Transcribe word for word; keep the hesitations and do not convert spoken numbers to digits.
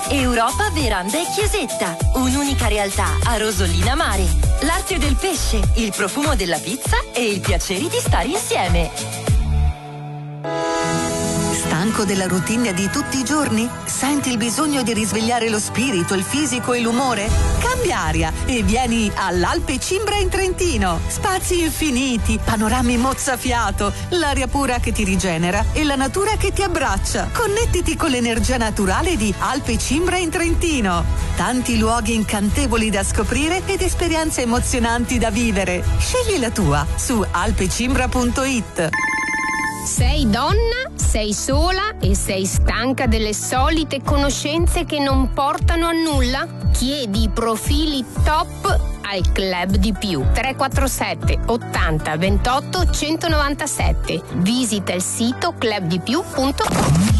Europa Veranda e Chiesetta, un'unica realtà a Rosolina Mare. L'arte del pesce, il profumo della pizza e il piacere di stare insieme. Stanco della routine di tutti i giorni? Senti il bisogno di risvegliare lo spirito, il fisico e l'umore? Cambia aria e vieni all'Alpe Cimbra in Trentino. Spazi infiniti, panorami mozzafiato, l'aria pura che ti rigenera e la natura che ti abbraccia. Connettiti con l'energia naturale di Alpe Cimbra in Trentino. Tanti luoghi incantevoli da scoprire ed esperienze emozionanti da vivere. Scegli la tua su alpecimbra punto it. Sei donna, sei sola e sei stanca delle solite conoscenze che non portano a nulla? Chiedi i profili top al Club di Più. tre quattro sette ottanta ventotto centonovantasette. Visita il sito club di più punto com.